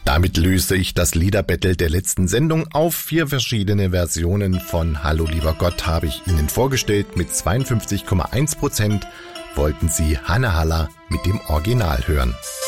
Damit löse ich das Liederbattle der letzten Sendung auf. 4 verschiedene Versionen von Hallo lieber Gott habe ich Ihnen vorgestellt. Mit 52,1% wollten Sie Hanne Haller mit dem Original hören.